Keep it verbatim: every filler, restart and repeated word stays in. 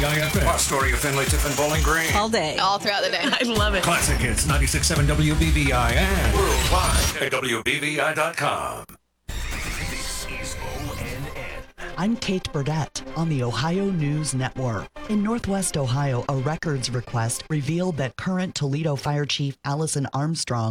I F M. Our story of Finley, Tiffin, Bowling Green. All day. All throughout the day. I love it. Classic Hits ninety-six point seven W B V I and worldwide at W B V I dot com. This is O N N. I'm Kate Burdett on the Ohio News Network. In Northwest Ohio, a records request revealed that current Toledo Fire Chief Allison Armstrong